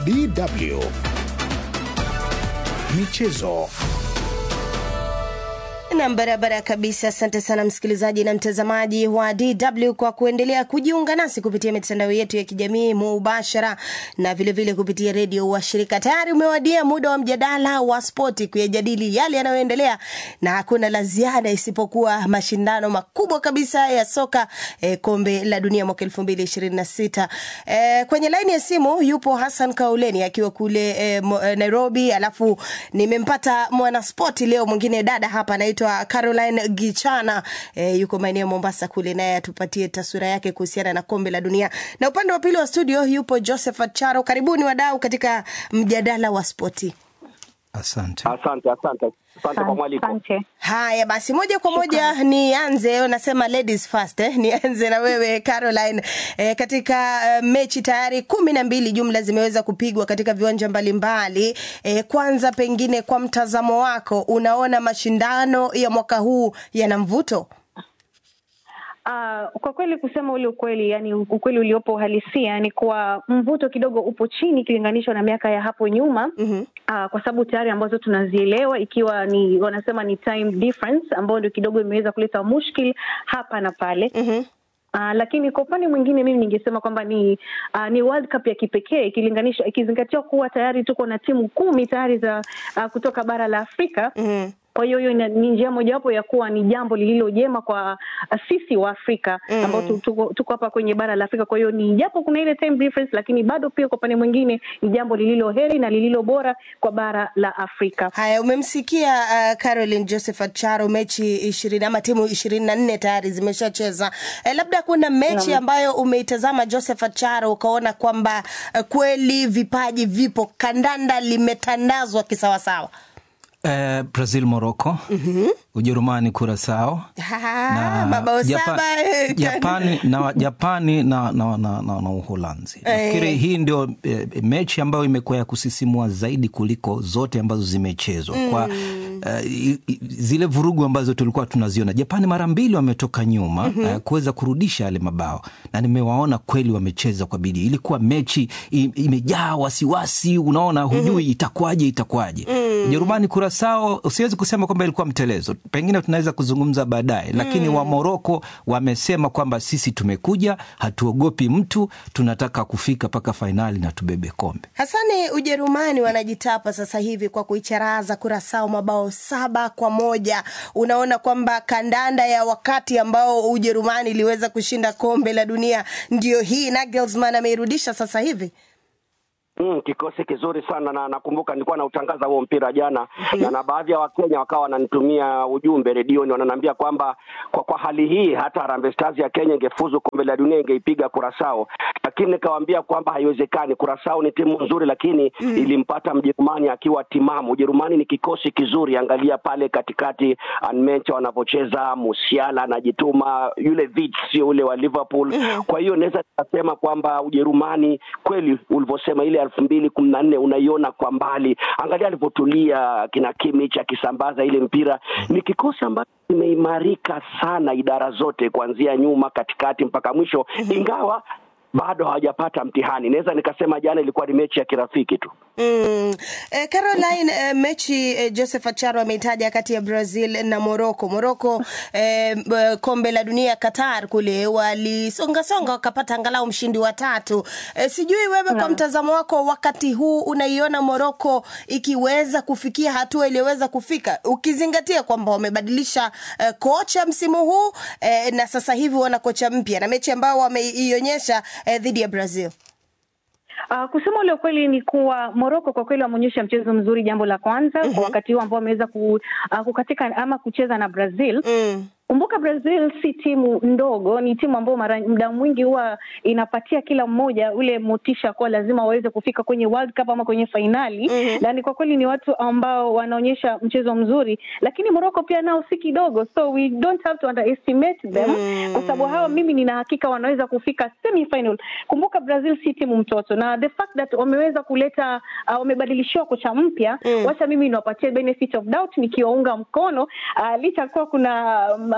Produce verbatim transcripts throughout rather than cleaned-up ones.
D W Michezo. Na barabara kabisa. Asante sana msikilizaji na mtazamaji wa D W kwa kuendelea kujiunga nasi kupitia mitandao yetu ya kijamii mubashara na vile vile kupitia redio wa shirika. Tayari umewadia muda wa mjadala wa spoti kuyajadili yale yanayoendelea, na hakuna la ziada isipokuwa mashindano makubwa kabisa ya soka eh, kombe la dunia mwaka elfu mbili ishirini na sita. Eh, kwenye line ya simu yupo Hassan Kauleni akiwa kule eh, Nairobi, alafu nimempata mwana spoti leo mwingine dada hapa anaitwa Caroline Gichana, e, yuko maeneo Mombasa kule, naye atupatie taswira yake kuhusiana na kombe la dunia. Na upande wa pili wa studio yupo Josephat Charo. Karibuni wadau katika mjadala wa spoti. Asante. Asante, asante. Asante kwa mwaliko. Haya basi, moja kwa moja nianze, nasema ladies first eh. Nianze na wewe Caroline. E, katika uh, mechi tayari kumi na mbili jumla zimeweza kupigwa katika viwanja mbalimbali. E, kwanza pengine kwa mtazamo wako, unaona mashindano ya mwaka huu yana mvuto? Uh, kwa kweli kusema ule ukweli, yani ukweli uliopo halisia ni kwa mvuto kidogo upo chini kilinganishwa na miaka ya hapo nyuma. Mm-hmm. Uh, kwa sababu tayari ambazo tunazielewa, ikiwa ni wanasema ni time difference ambayo ndio kidogo imeweza kuleta mushkil hapa na pale. Mm-hmm. Uh, lakini kwa upande mwingine mimi ningesema kwamba ni uh, ni World Cup ya kipekee ikilinganishwa, ikizingatia kuwa tayari tuko na timu kumi tayari za uh, kutoka bara la Afrika. Mm-hmm. Kwa hiyo hiyo ni njia mojawapo ya kuwa ni jambo lililo jema kwa uh, sisi wa Afrika mm. ambao tuko tuko hapa kwenye bara la Afrika. Kwa hiyo ni japo kuna ile time difference, lakini bado pia kwa upande mwingine ni jambo lililo heri na lililo bora kwa bara la Afrika. Haya, umemsikia uh, Caroline Josephat Charo, mechi ishirini ama timu ishirini na nne tayari zimeshacheza. Eh, labda kuna mechi ambayo umeitazama Josephat Charo ukaona kwamba uh, kweli vipaji vipo, kandanda limetandazwa kisawasawa? Eh, Brazil Morocco, mm-hmm. Ujerumani Curaçao, na mabao saba Japani na Japani na na na, na, na Uholanzi. Nafikiri hii ndio eh, mechi ambayo imekuwa ya kusisimua zaidi kuliko zote ambazo zimechezwa. Mm. Kwa eh, zile vurugu ambazo tulikuwa tunaziona, Japani mara mbili wametoka nyuma, mm-hmm. eh, kuweza kurudisha yale mabao, na nimewaona kweli wamecheza kwa bidii. Ilikuwa mechi imejaa wasiwasi, unaona hujui mm-hmm. itakwaje itakwaje. Mm. Ujerumani Curaçao, usiwezi kusema kwamba ilikuwa mtelezo. Pengine tunaweza kuzungumza baadaye, lakini mm. wa Morocco wamesema kwamba sisi tumekuja, hatuogopi mtu, tunataka kufika paka finali na tubebe kombe. Hasani, Ujerumani wanajitapa sasa hivi kwa kuicharaza Curaçao mabao saba kwa moja. Unaona kwamba kandanda ya wakati ambao Ujerumani iliweza kushinda kombe la dunia ndio hii Nagelsmann ameirudisha sasa hivi? Mm, kikosi kizuri sana, na nakumbuka nilikuwa na utangaza huo mpira jana. Mm-hmm. na, na baadhi ya Wakenya wakawa wananitumia ujumbe redioni, wananiambia kwamba kwa kwa hali hii hata Harambee Stars ya Kenya ingefuzu kombe la dunia ingeipiga Curaçao. Lakini nikawaambia kwamba haiwezekani. Curaçao ni timu nzuri, lakini mm. ilimpata Mjerumani akiwa timamu. Ujerumani ni kikosi kizuri, angalia pale katikati Anmecha wanapocheza, Musiala anajituma, yule Vitz sio ule wa Liverpool. Mm-hmm. Kwa hiyo naweza kusema kwamba Ujerumani kweli ulivyosema ile elfu mbili kumi na nne unaiona kwa mbali. Angalia alipotulia kina Kimmich akisambaza ile mpira. Ni kikosi ambacho kimeimarika sana idara zote kuanzia nyuma, katikati mpaka mwisho, ingawa bado hawajapata mtihani. Naweza nikasema jana ilikuwa ni mechi ya kirafiki tu. Mm. Eh, Caroline, eh, mechi eh, Josephat Charo ameitaja kati ya Brazil na Morocco. Morocco eh, kombe la dunia Qatar kule walisonga songa wakapata angalau mshindi wa tatu. Eh, sijui wewe kwa mtazamo wako wakati huu unaiona Morocco ikiweza kufikia hatua iliyoweza kufika, ukizingatia kwamba wamebadilisha eh, kocha msimu huu eh, na sasa hivi wana kocha mpya na mechi ambayo wameionyesha eh, dhidi ya Brazil? Uh, kusema ule kweli ni kuwa Morocco kwa kweli wameonyesha mchezo mzuri, jambo la kwanza. Mm-hmm. Kwa wakati huu ambao wameweza ku, uh, kukatika ama kucheza na Brazil. Mm. Kumbuka Brazil si timu ndogo, ni timu ambayo mara muda mwingi huwa inapatia kila mmoja ule motisha kwa lazima waweze kufika kwenye World Cup ama kwenye finali. Mm-hmm. Na ni kwa kweli ni watu ambao wanaonyesha mchezo mzuri, lakini Morocco pia nao si kidogo, so we don't have to underestimate them. Mm-hmm. Kwa sababu hao mimi nina hakika wanaweza kufika semi final. Kumbuka Brazil si timu mtoto, na the fact that wameweza kuleta uh, wamebadilishiwa kocha mpya, mm. wacha mimi niwapatie benefit of doubt nikiwaunga mkono, uh, licha kwa kuna um,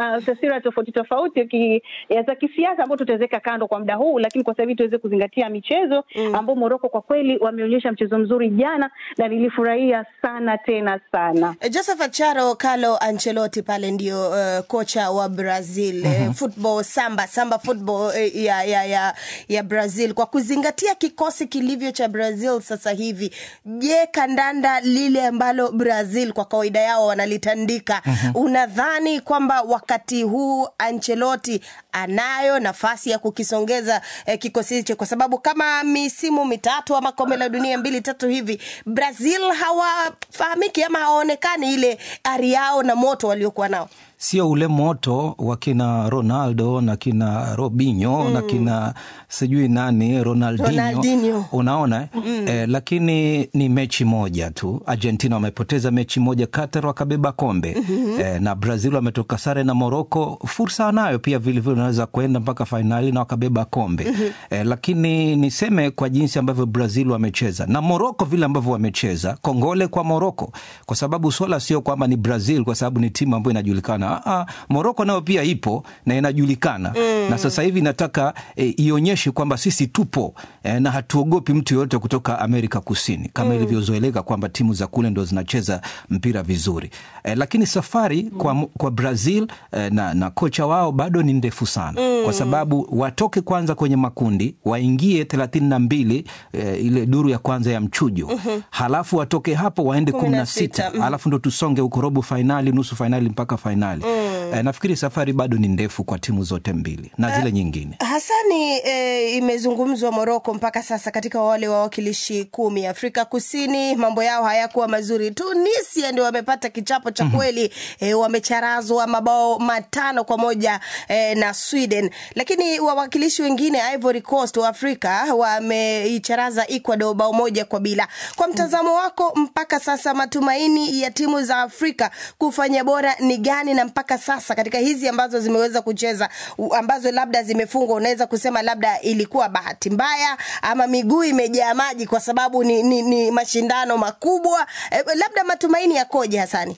uh, taswira tofauti tofauti ki, ya za kisiasa ambayo tutaweka kando kwa muda huu, lakini kwa sababu tuweze kuzingatia michezo mm. ambao Morocco kwa kweli wameonyesha mchezo mzuri jana na nilifurahia sana tena sana. Joseph Acharo, Carlo Ancelotti pale ndio uh, kocha wa Brazil mm-hmm. uh, football samba samba football uh, ya ya ya ya Brazil, kwa kuzingatia kikosi kilivyo cha Brazil sasa hivi, je, kandanda lile ambalo Brazil kwa kawaida yao wanalitandika mm-hmm. unadhani kwamba wakati huu Ancelotti anayo nafasi ya kukisongeza eh, kikosi hicho? Kwa sababu kama misimu mitatu ama kombe la dunia mbili tatu hivi Brazil hawafahamiki ama haonekani ile ari yao na moto waliokuwa nao. Sio ule moto wa kina Ronaldo na kina Robinho mm. na kina sijui nani Ronaldinho, Ronaldinho. Unaona mm. eh, lakini ni mechi moja tu. Argentina wamepoteza mechi moja Qatar wakabeba kombe mm-hmm. eh, na Brazil wametoka sare na Morocco, fursa wanayo pia vile vile wanaweza kwenda mpaka finali na wakabeba kombe mm-hmm. eh, lakini niseme kwa jinsi ambavyo Brazil wamecheza na Morocco vile ambavyo wamecheza, kongole kwa Morocco, kwa sababu swala sio kwamba ni Brazil kwa sababu ni timu ambayo inajulikana. Ah, Morocco nao pia ipo na inajulikana mm. na sasa hivi nataka e, ionyeshe kwamba sisi tupo e, na hatuogopi mtu yote kutoka Amerika Kusini kama mm. ilivyozoeleka kwamba timu za kule ndo zinacheza mpira vizuri e, lakini safari mm. kwa, kwa Brazil e, na, na kocha wao bado ni ndefu sana mm. kwa sababu watoke kwanza kwenye makundi waingie thelathini na mbili e, ile duru ya kwanza ya mchujo mm-hmm. halafu watoke hapo waende kumi na sita mm-hmm. halafu ndo tusonge huko robo finali, nusu finali mpaka finali. Mm. E, nafikiri safari bado ni ndefu kwa timu zote mbili na zile uh, nyingine. Hasani, e, imezungumzwa Morocco mpaka sasa katika wale wawakilishi kumi. Afrika Kusini mambo yao hayakuwa mazuri. Tunisia ndio wamepata kichapo cha kweli mm-hmm. e, wamecharazwa mabao matano kwa moja e, na Sweden. Lakini wawakilishi wengine Ivory Coast wa Afrika wameicharaza Ecuador bao moja kwa bila. Kwa mtazamo wako mpaka sasa matumaini ya timu za Afrika kufanya bora ni gani, na mpaka sasa katika hizi ambazo zimeweza kucheza ambazo labda zimefungwa unaweza kusema labda ilikuwa bahati mbaya ama miguu imejaa maji kwa sababu ni, ni, ni mashindano makubwa, e, labda matumaini yakoje Hasani?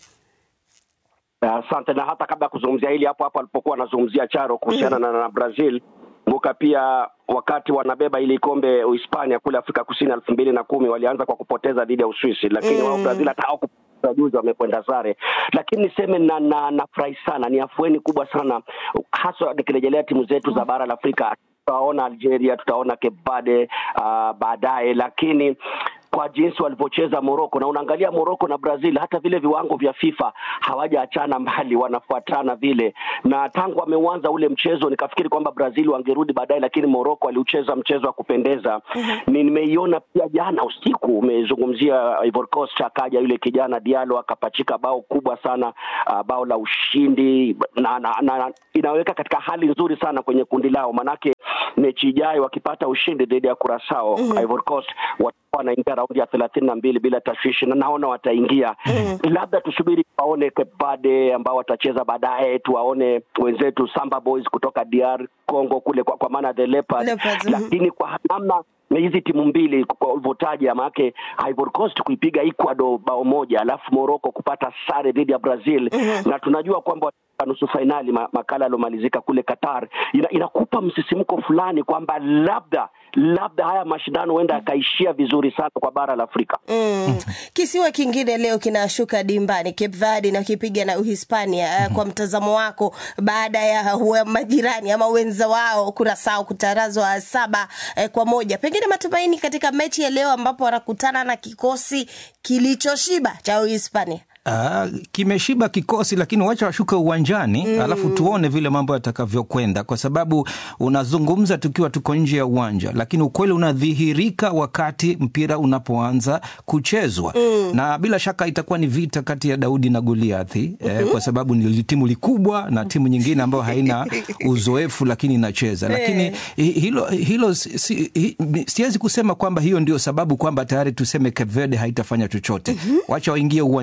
Asante. Uh, na hata kabla kuzungumzia hili hapo hapo alipokuwa anazungumzia Charo kuhusiana mm. na, na Brazil, mbuka pia wakati wanabeba ili kombe Uhispania kule Afrika Kusini elfu mbili na kumi walianza kwa kupoteza dhidi ya Uswisi, lakini mm. wao Brazil hata hao juzi wamekwenda sare. Lakini niseme na na nafurahi sana, ni afueni kubwa sana hasa nikirejelea timu zetu za bara la Afrika. Tutaona Algeria, tutaona Cape Verde uh, baadaye, lakini kwa jinsi walivyocheza Morocco, na unaangalia Morocco na Brazil hata vile viwango vya FIFA hawajaachana mbali, wanafuatana vile, na tangu wameanza ule mchezo nikafikiri kwamba Brazil wangerudi baadaye, lakini Morocco aliucheza mchezo wa kupendeza. Mm-hmm. Nimeiona pia jana usiku umezungumzia Ivory Coast, akaja yule kijana Diallo akapachika bao kubwa sana, uh, bao la ushindi na, na, na inaweka katika hali nzuri sana kwenye kundi lao, manake mechi ijayo wakipata ushindi dhidi ya Curaçao, mm-hmm. Ivory Coast wanaingia raundi ya thelathini na mbili bila tashwishi, na naona wataingia. Mm-hmm. Labda tusubiri waone Cape Verde ambao watacheza baadaye, tuwaone wenzetu Samba Boys kutoka D R Congo kule kwa, kwa maana the Leopards. Leopards. Lakini kwa namna na hizi timu mbili kwa uvotaji ama yake Ivory Coast kuipiga Ecuador bao moja, alafu Morocco kupata sare dhidi ya Brazil, mm-hmm. na tunajua kwamba nusu finali makala alomalizika kule Qatar, ina, inakupa msisimko fulani kwamba labda labda haya mashindano huenda yakaishia vizuri sana kwa bara la Afrika. Mm. Kisiwa kingine leo kinashuka dimbani, Cape Verde na kipiga na Uhispania. Mm-hmm. Kwa mtazamo wako baada ya majirani ama wenza wao Curaçao kutarazwa saba eh, kwa moja, pengine matumaini katika mechi ya leo ambapo wanakutana na kikosi kilichoshiba cha Uhispania? Uh, kimeshiba kikosi, lakini wacha washuke uwanjani mm. alafu tuone vile mambo yatakavyokwenda, kwa sababu unazungumza tukiwa tuko nje ya uwanja, lakini ukweli unadhihirika wakati mpira unapoanza kuchezwa. Mm. Na bila shaka itakuwa ni vita kati ya Daudi na Goliathi, mm-hmm. eh, kwa sababu ni timu likubwa na timu nyingine ambayo haina uzoefu lakini inacheza. Lakini hilo hilo si, hi, siwezi kusema kwamba hiyo ndio sababu kwamba tayari tuseme Cape Verde haitafanya chochote. Mm-hmm. Wacha waingie uwanjani,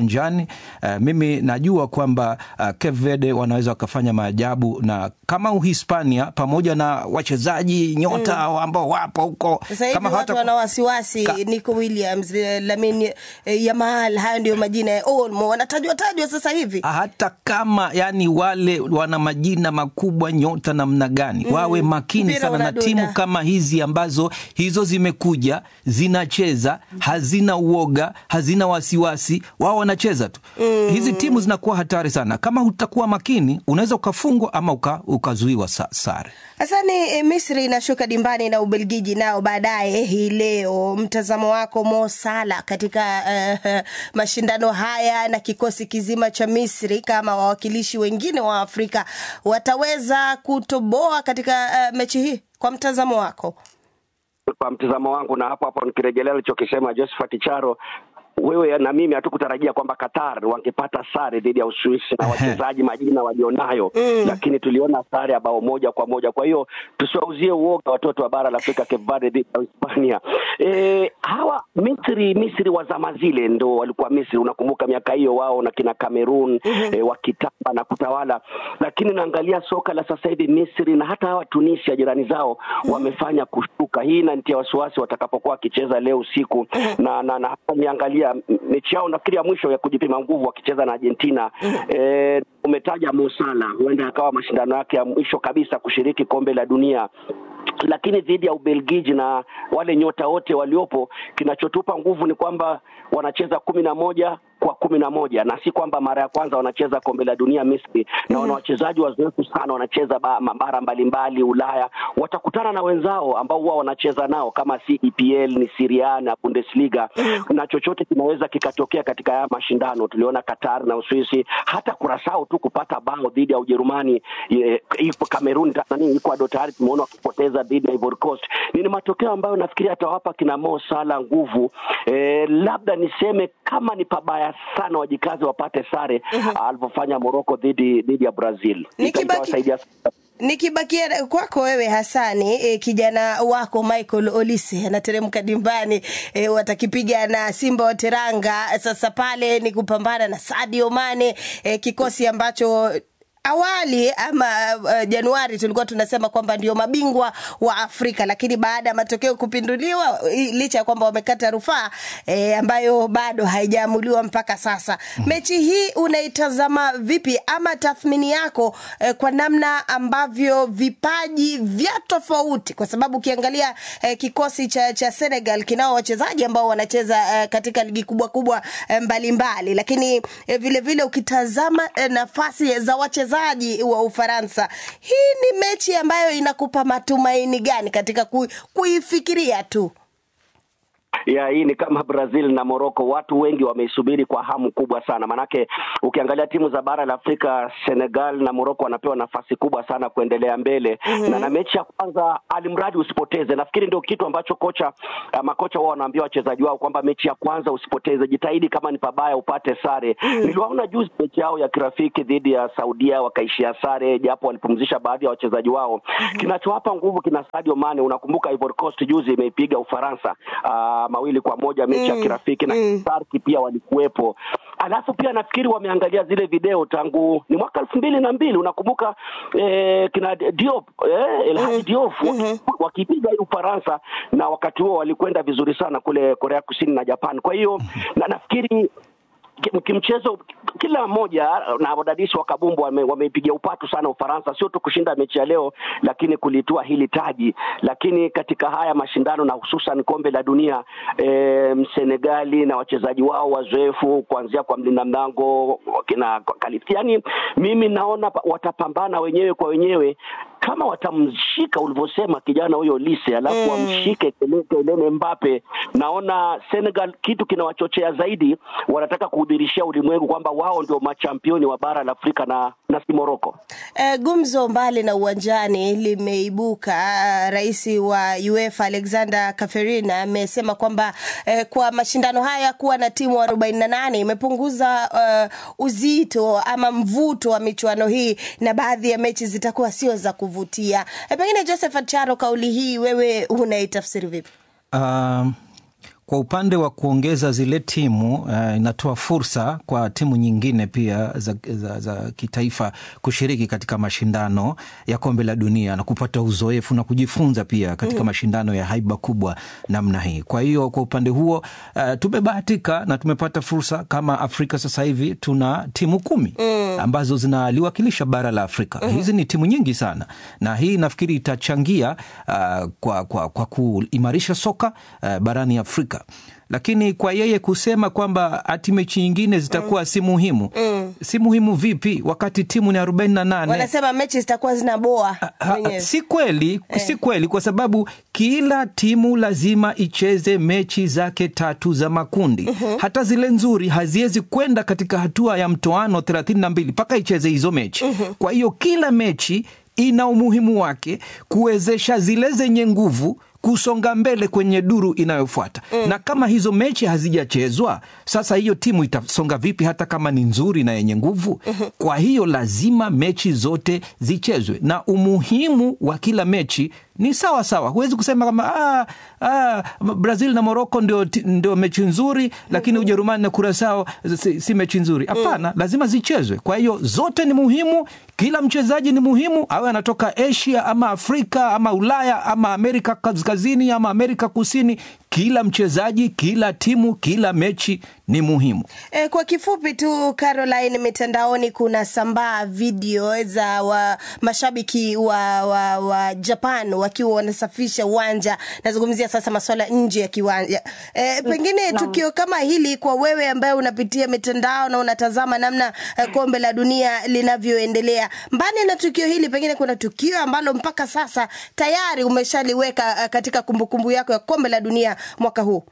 uh, mimi najua kwamba uh, Cape Verde wanaweza wakafanya maajabu, na kama Uhispania pamoja na wachezaji nyota mm. ambao wapo huko, kama watu wana wasiwasi ka... Nico Williams, Lamine Yamal, hayo ndio majina ya Olmo wanatajwa tajwa sasa hivi. Hata kama yani wale wana majina makubwa, nyota namna gani, mm. wawe makini Mpira sana na timu kama hizi ambazo hizo zimekuja zinacheza, hazina uoga, hazina wasiwasi, wao wanacheza tu. Mm. Hizi timu zinakuwa hatari sana. Kama utakuwa makini, unaweza ukafungwa ama uka, ukazuiwa sare. Asante. Misri inashuka dimbani na Ubelgiji nao baadaye hii leo. Mtazamo wako Mo Salah katika uh, mashindano haya na kikosi kizima cha Misri kama wawakilishi wengine wa Afrika wataweza kutoboa katika uh, mechi hii kwa mtazamo wako? Kwa mtazamo wangu, na hapo hapo nikirejelea alichokisema Josephat Charo, wewe na mimi hatukutarajia kwamba Qatar wangepata sare dhidi ya Uswisi na wachezaji majina walionayo, mm. lakini tuliona sare ya bao moja kwa moja. Kwa hiyo tusiwauzie uoga watoto wa bara la Afrika, Cape Verde dhidi ya Hispania. E, hawa Misri Misri wa zama zile ndo walikuwa Misri, unakumbuka miaka hiyo wao na kina Cameroon mm-hmm. e, wakitamba na kutawala, lakini naangalia soka la sasa hivi Misri na hata hawa Tunisia jirani zao mm-hmm. wamefanya kushuka. Hii inanitia wasiwasi watakapokuwa wakicheza leo usiku mm-hmm. na na, na niangalia mechi yao nafikiri ya mwisho ya kujipima nguvu wakicheza na Argentina. Mm-hmm. E, umetaja Mo Salah, huenda akawa mashindano yake ya mwisho kabisa kushiriki kombe la dunia, lakini dhidi ya Ubelgiji na wale nyota wote waliopo, kinachotupa nguvu ni kwamba wanacheza kumi na moja kwa kumi na moja, na si kwamba mara ya kwanza wanacheza kombe la dunia Misri, na wana wachezaji wazoefu sana, wanacheza mabara mbalimbali Ulaya, watakutana na wenzao ambao huwa wanacheza nao kama C E P L, ni Serie A na Bundesliga, na chochote kinaweza kikatokea katika haya mashindano. Tuliona Qatar na Uswisi, hata Curaçao tu kupata bao dhidi ya Ujerumani, ipo Cameroon, Tanzania, Ecuador tayari tumeona wakipoteza dhidi ya Ivory Coast. Ni matokeo ambayo nafikiri atawapa kina Mo Salah nguvu. E, labda niseme kama ni pabaya sana wajikazi wapate sare uh-huh. alipofanya Morocco dhidi dhidi ya Brazil. Nikibaki Nikibakia kwako wewe Hasani, e, kijana wako Michael Olise anateremka dimbani, e, watakipiga na Simba wa Teranga. Sasa pale ni kupambana na Sadio Mane, e, kikosi ambacho awali ama uh, Januari tulikuwa tunasema kwamba ndio mabingwa wa Afrika, lakini baada ya matokeo kupinduliwa, licha ya kwamba wamekata rufaa e, ambayo bado haijaamuliwa mpaka sasa. Mm. Mechi hii unaitazama vipi, ama tathmini yako e, kwa namna ambavyo vipaji vya tofauti, kwa sababu ukiangalia e, kikosi cha, cha Senegal kinao wachezaji ambao wanacheza e, katika ligi kubwa kubwa e, mbalimbali, lakini e, vile vile ukitazama e, nafasi za wachezaji wa Ufaransa, hii ni mechi ambayo inakupa matumaini gani katika kuifikiria tu? Ya, hii ni kama Brazil na Morocco, watu wengi wameisubiri kwa hamu kubwa sana. Manake ukiangalia timu za bara la Afrika, Senegal na Morocco wanapewa nafasi kubwa sana kuendelea mbele. Mm-hmm. na na mechi ya kwanza alimradi usipoteze. Nafikiri ndio kitu ambacho kocha makocha wao wanaambia wachezaji wao kwamba mechi ya kwanza usipoteze, jitahidi kama ni pabaya upate sare. Mm-hmm. Niliwaona juzi mechi yao ya kirafiki dhidi ya Saudia wakaishia sare, japo walipumzisha baadhi ya wachezaji wao. Mm-hmm. Kinachowapa nguvu kina Sadio Mane. Unakumbuka Ivory Coast juzi imeipiga Ufaransa uh, mawili kwa moja mechi ya mm, kirafiki na mm. Sarki pia walikuwepo. Alafu pia nafikiri wameangalia zile video tangu ni mwaka elfu mbili na mbili, unakumbuka eh, kina Diop eh, El Hadji mm. Diop mm-hmm. wakipiga Ufaransa, na wakati huo walikwenda vizuri sana kule Korea Kusini na Japan. Kwa hiyo na nafikiri kimchezo kila mmoja na wadadisi wa kabumbu wameipigia upatu sana Ufaransa, sio tu kushinda mechi ya leo, lakini kulitua hili taji. Lakini katika haya mashindano na hususan kombe la dunia, e, Senegali na wachezaji wao wazoefu kuanzia kwa mlinda mlango kina Kalifiani, mimi naona watapambana wenyewe kwa wenyewe. Kama watamshika ulivyosema kijana huyo Lise, alafu mm. wamshike Kylian Mbappe, naona Senegal kitu kinawachochea zaidi, wanataka kuhudhirishia ulimwengu kwamba wao ndio machampioni wa bara la Afrika na na si Morocco. E, gumzo mbali na uwanjani limeibuka. Rais wa UEFA Alexander Kaferin amesema kwamba e, kwa mashindano haya kuwa na timu arobaini na nane imepunguza uh, uzito ama mvuto wa michuano hii, na baadhi ya mechi zitakuwa sio za kuvutia. E, pengine Joseph Acharo, kauli hii wewe unaitafsiri vipi? Um kwa upande wa kuongeza zile timu uh, inatoa fursa kwa timu nyingine pia za, za, za kitaifa kushiriki katika mashindano ya kombe la dunia na kupata uzoefu na kujifunza pia katika mm. mashindano ya haiba kubwa namna hii. Kwa hiyo kwa upande huo uh, tumebahatika na tumepata fursa. Kama Afrika sasa hivi tuna timu kumi mm. ambazo zinaliwakilisha bara la Afrika. Mm. Hizi ni timu nyingi sana, na hii nafikiri itachangia uh, kwa, kwa, kwa kuimarisha soka uh, barani Afrika. Lakini kwa yeye kusema kwamba ati mechi nyingine zitakuwa mm. si muhimu. Mm. Si muhimu vipi wakati timu ni arobaini na nane? Wanasema mechi zitakuwa zinaboa. Si kweli, eh. si kweli kwa sababu kila timu lazima icheze mechi zake tatu za makundi. Uh-huh. Hata zile nzuri haziwezi kwenda katika hatua ya mtoano thelathini na mbili mpaka icheze hizo mechi. Uh-huh. Kwa hiyo kila mechi ina umuhimu wake kuwezesha zile zenye nguvu kusonga mbele kwenye duru inayofuata. Mm. Na kama hizo mechi hazijachezwa, sasa hiyo timu itasonga vipi hata kama ni nzuri na yenye nguvu? Mm-hmm. Kwa hiyo lazima mechi zote zichezwe, na umuhimu wa kila mechi ni sawa sawa. Huwezi kusema kama ah, ah, Brazil na Morocco ndio, ndio mechi nzuri, mm-hmm. lakini Ujerumani na Curaçao si, si mechi nzuri. Hapana, mm. lazima zichezwe. Kwa hiyo zote ni muhimu, kila mchezaji ni muhimu, awe anatoka Asia ama Afrika ama Ulaya ama Amerika Kaskazini ama Amerika Kusini. Kila mchezaji, kila timu, kila mechi ni muhimu. E, kwa kifupi tu Caroline, mitandaoni kuna sambaa video za wa mashabiki wa, wa, wa Japan wakiwa wanasafisha uwanja. Nazungumzia sasa masuala nje ya kiwanja. E, pengine no. tukio kama hili kwa wewe ambaye unapitia mitandao na unatazama namna uh, kombe la dunia linavyoendelea, mbali na tukio hili pengine kuna tukio ambalo mpaka sasa tayari umeshaliweka uh, katika kumbukumbu yako ya kombe la dunia mwaka huu?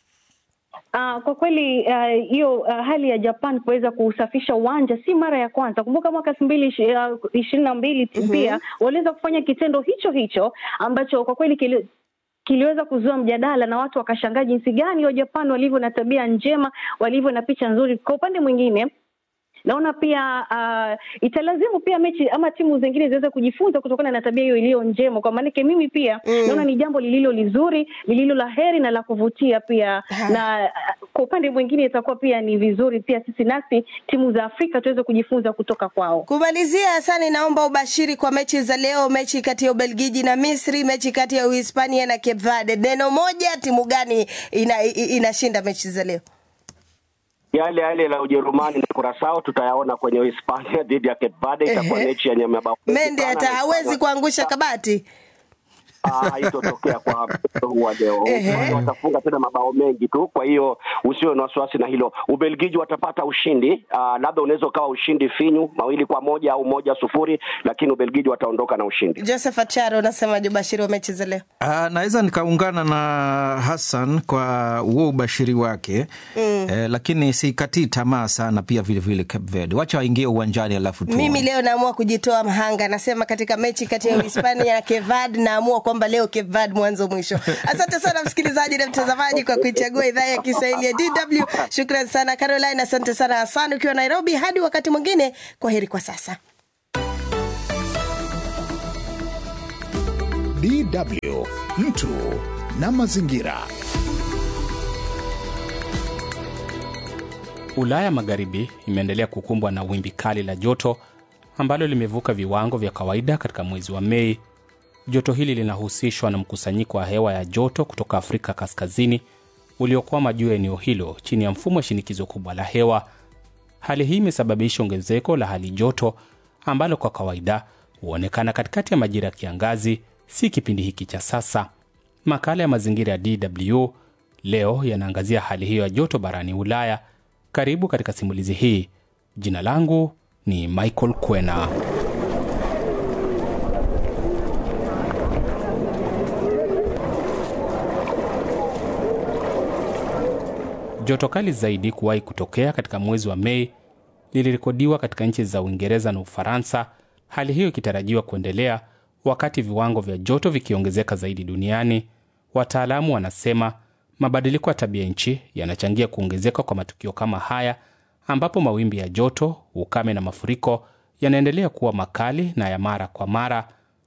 Uh, kwa kweli hiyo uh, uh, hali ya Japan kuweza kusafisha uwanja si mara ya kwanza. Kumbuka mwaka elfu mbili ishirini na mbili pia mm-hmm. waliweza kufanya kitendo hicho hicho ambacho kwa kweli kili kiliweza kuzua mjadala na watu wakashangaa jinsi gani wa Japan walivyo na tabia njema, walivyo na picha nzuri. Kwa upande mwingine naona pia uh, italazimu pia mechi ama timu zingine ziweze kujifunza kutokana na tabia hiyo iliyo njema. Kwa maana mimi pia mm. naona ni jambo lililo lizuri, lililo la heri na la kuvutia pia. Na uh, kwa upande mwingine itakuwa pia ni vizuri pia sisi nasi timu za Afrika tuweze kujifunza kutoka kwao. Kumalizia Hasani, naomba ubashiri kwa mechi za leo, mechi kati ya Ubelgiji na Misri, mechi kati ya Uhispania na Cape Verde. Neno moja, timu gani ina, inashinda mechi za leo? Yale yale la Ujerumani na Curaçao tutayaona kwenye Hispania dhidi ya Cape Verde. Itakuwa mechi yenye mabao. Mende hata hawezi kuangusha kabati. Ah, itotokea kwa huwa leo. Watafunga tena mabao mengi tu, kwa hiyo usiwe na wasiwasi na hilo. Ubelgiji watapata ushindi, ah, labda unaweza ukawa ushindi finyu mawili kwa moja au moja sufuri, lakini Ubelgiji wataondoka na ushindi. Joseph Acharo, unasemaje ubashiri wa mechi za leo? Ah, naweza nikaungana na Hassan kwa huo ubashiri wake. Mm. Eh, lakini sikati tamaa sana pia vile vile Cape Verde. Wacha waingie uwanjani alafu tu. Mimi leo naamua kujitoa mhanga, nasema katika mechi kati ya Hispania na Cape Verde naamua kwamba leo Cape Verde mwanzo mwisho. Asante sana msikilizaji na mtazamaji kwa kuichagua idhaa ya Kiswahili ya D W. Shukrani sana Caroline, asante sana Hassan ukiwa Nairobi. Hadi wakati mwingine, kwaheri kwa sasa. D W, mtu na mazingira. Ulaya Magharibi imeendelea kukumbwa na wimbi kali la joto ambalo limevuka viwango vya kawaida katika mwezi wa Mei. Joto hili linahusishwa na mkusanyiko wa hewa ya joto kutoka Afrika Kaskazini uliokwama juu ya eneo hilo chini ya mfumo wa shinikizo kubwa la hewa. Hali hii imesababisha ongezeko la hali joto ambalo kwa kawaida huonekana katikati ya majira ya kiangazi, si kipindi hiki cha sasa. Makala ya mazingira ya D W leo yanaangazia hali hiyo ya joto barani Ulaya. Karibu katika simulizi hii. Jina langu ni Michael Kwena. Joto kali zaidi kuwahi kutokea katika mwezi wa Mei lilirekodiwa katika nchi za Uingereza na Ufaransa, hali hiyo ikitarajiwa kuendelea wakati viwango vya joto vikiongezeka zaidi duniani. Wataalamu wanasema mabadiliko ya tabia nchi yanachangia kuongezeka kwa matukio kama haya, ambapo mawimbi ya joto, ukame na mafuriko yanaendelea kuwa makali na ya mara kwa mara.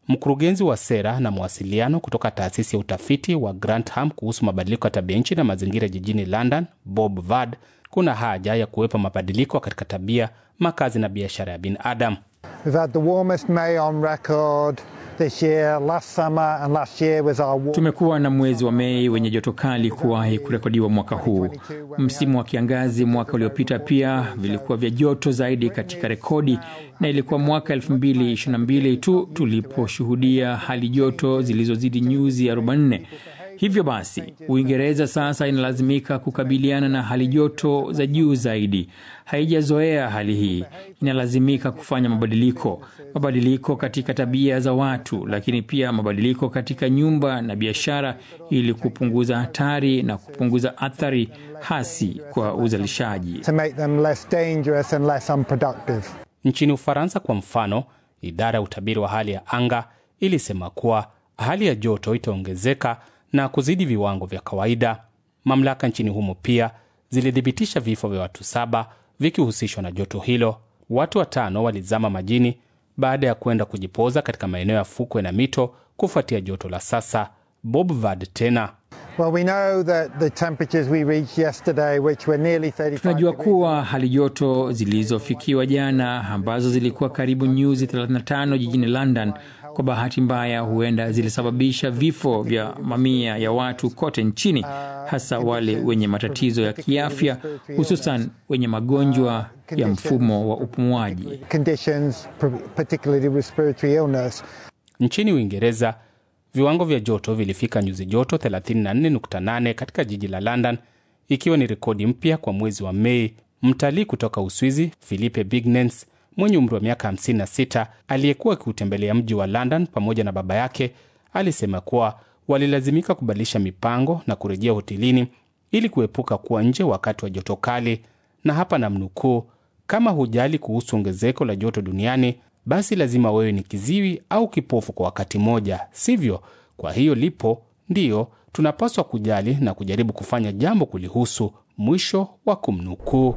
Mkurugenzi wa sera na mawasiliano kutoka taasisi ya utafiti wa Grantham kuhusu mabadiliko ya tabia nchi na mazingira jijini London, Bob Vard, kuna haja ya kuwepo mabadiliko katika tabia, makazi na biashara ya binadamu. We've had the warmest May on record this year. Last summer and last year was our warmest. Tumekuwa na mwezi wa Mei wenye joto kali kuwahi kurekodiwa mwaka huu. Msimu wa kiangazi mwaka uliopita pia vilikuwa vya joto zaidi katika rekodi, na ilikuwa mwaka elfu mbili ishirini na mbili tu tuliposhuhudia hali joto zilizozidi nyuzi arobaini na nne. Hivyo basi, Uingereza sasa inalazimika kukabiliana na hali joto za juu zaidi. Haijazoea hali hii, inalazimika kufanya mabadiliko. Mabadiliko katika tabia za watu, lakini pia mabadiliko katika nyumba na biashara ili kupunguza hatari na kupunguza athari hasi kwa uzalishaji. To make them less dangerous and less unproductive. Nchini Ufaransa kwa mfano, idara ya utabiri wa hali ya anga ilisema kuwa hali ya joto itaongezeka na kuzidi viwango vya kawaida. Mamlaka nchini humo pia zilithibitisha vifo vya watu saba vikihusishwa na joto hilo. Watu watano walizama majini baada ya kwenda kujipoza katika maeneo ya fukwe na mito kufuatia joto la sasa. Bob Vard tena. Well, we know that the temperatures we reached yesterday, which were nearly thirty-five. Tunajua kuwa hali joto zilizofikiwa jana ambazo zilikuwa karibu nyuzi thelathini na tano jijini London, kwa bahati mbaya huenda zilisababisha vifo vya mamia ya watu kote nchini, hasa wale wenye matatizo ya kiafya, hususan wenye magonjwa ya mfumo wa upumuaji. Conditions, particularly respiratory illness. Nchini Uingereza, viwango vya joto vilifika nyuzi joto thelathini na nne nukta nane katika jiji la London, ikiwa ni rekodi mpya kwa mwezi wa Mei. Mtalii kutoka Uswizi, Philippe Bignens, mwenye umri wa miaka hamsini na sita, aliyekuwa akiutembelea mji wa London pamoja na baba yake, alisema kuwa walilazimika kubadilisha mipango na kurejea hotelini ili kuepuka kuwa nje wakati wa joto kali. Na hapa namnukuu, kama hujali kuhusu ongezeko la joto duniani, basi lazima wewe ni kiziwi au kipofu kwa wakati moja, sivyo? Kwa hiyo lipo, ndiyo, tunapaswa kujali na kujaribu kufanya jambo kulihusu. Mwisho wa kumnukuu.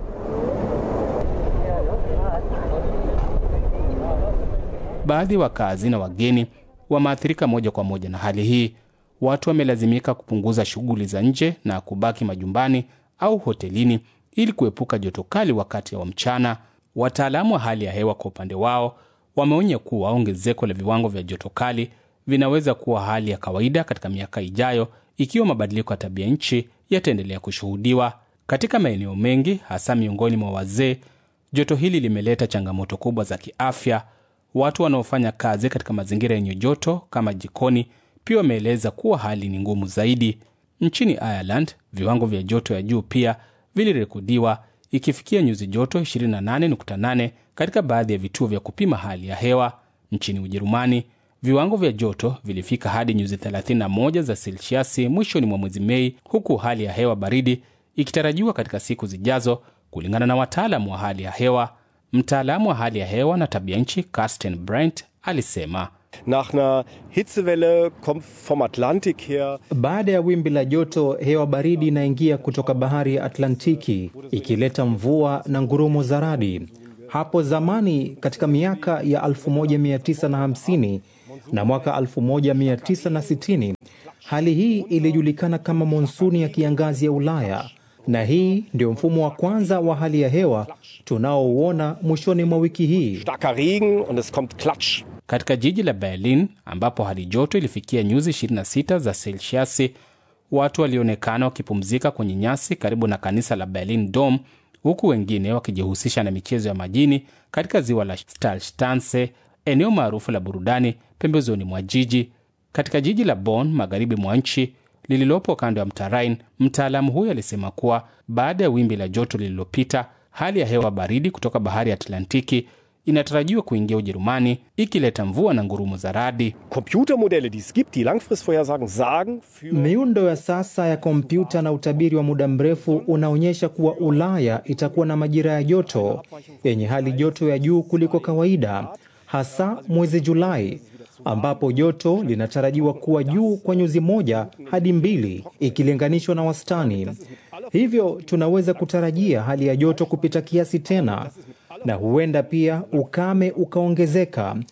Baadhi ya wakazi na wageni wameathirika moja kwa moja na hali hii. Watu wamelazimika kupunguza shughuli za nje na kubaki majumbani au hotelini ili kuepuka joto kali wakati wa mchana. Wataalamu wa hali ya hewa kwa upande wao wameonya kuwa ongezeko la viwango vya joto kali vinaweza kuwa hali ya kawaida katika miaka ijayo ikiwa mabadiliko ya tabia nchi yataendelea kushuhudiwa. Katika maeneo mengi, hasa miongoni mwa wazee, joto hili limeleta changamoto kubwa za kiafya. Watu wanaofanya kazi katika mazingira yenye joto kama jikoni pia wameeleza kuwa hali ni ngumu zaidi. Nchini Ireland, viwango vya joto ya juu pia vilirekodiwa, ikifikia nyuzi joto ishirini na nane nukta nane katika baadhi ya vituo vya kupima hali ya hewa. Nchini Ujerumani, viwango vya joto vilifika hadi nyuzi thelathini na moja za selsiasi mwishoni mwa mwezi Mei, huku hali ya hewa baridi ikitarajiwa katika siku zijazo, kulingana na wataalamu wa hali ya hewa. Mtaalamu wa hali ya hewa na tabia nchi Carsten Brent alisema, Nach einer Hitzewelle kommt vom Atlantik her. Baada ya wimbi la joto, hewa baridi inaingia kutoka bahari ya Atlantiki ikileta mvua na ngurumo za radi. Hapo zamani katika miaka ya elfu moja mia tisa na hamsini na mwaka elfu moja mia tisa na sitini, hali hii ilijulikana kama monsuni ya kiangazi ya Ulaya, na hii ndio mfumo wa kwanza wa hali ya hewa tunaouona mwishoni mwa wiki hii. Starker Regen und es kommt Klatsch. Katika jiji la Berlin ambapo hali joto ilifikia nyuzi ishirini na sita za selsiasi, watu walionekana wakipumzika kwenye nyasi karibu na kanisa la Berlin Dome, huku wengine wakijihusisha na michezo ya majini katika ziwa la Starstanse, eneo maarufu la burudani pembezoni mwa jiji. Katika jiji la Bonn, magharibi mwa nchi lililopo kando ya mto Rhine, mtaalamu huyo alisema kuwa baada ya wimbi la joto lililopita, hali ya hewa baridi kutoka bahari ya Atlantiki inatarajiwa kuingia Ujerumani, ikileta mvua na ngurumo za radi. Computermodelle, die es gibt, die Langfristvorhersagen sagen für... Miundo ya sasa ya kompyuta na utabiri wa muda mrefu unaonyesha kuwa Ulaya itakuwa na majira ya joto yenye hali joto ya juu kuliko kawaida, hasa mwezi Julai, ambapo joto linatarajiwa kuwa juu kwa nyuzi moja hadi mbili ikilinganishwa na wastani. Hivyo tunaweza kutarajia hali ya joto kupita kiasi tena, na huenda pia ukame ukaongezeka.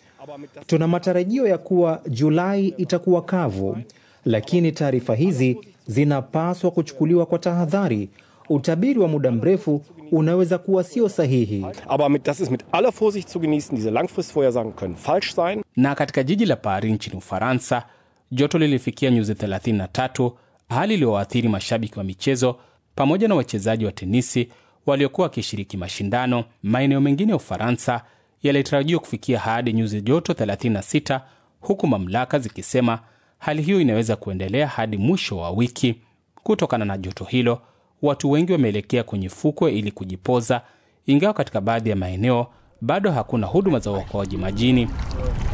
Tuna matarajio ya kuwa Julai itakuwa kavu, lakini taarifa hizi zinapaswa kuchukuliwa kwa tahadhari. Utabiri wa muda mrefu unaweza kuwa sio sahihi. Aber das ist mit aller Vorsicht zu genießen. Diese Langfristvorhersagen können falsch sein. Na katika jiji la Paris nchini Ufaransa, joto lilifikia nyuzi thelathini na tatu, hali iliyoathiri mashabiki wa michezo pamoja na wachezaji wa tenisi waliokuwa wakishiriki mashindano. Maeneo mengine ya Ufaransa yalitarajiwa kufikia hadi nyuzi joto thelathini na sita, huku mamlaka zikisema hali hiyo inaweza kuendelea hadi mwisho wa wiki. Kutokana na joto hilo, watu wengi wameelekea kwenye fukwe ili kujipoza, ingawa katika baadhi ya maeneo bado hakuna huduma za uokoaji majini.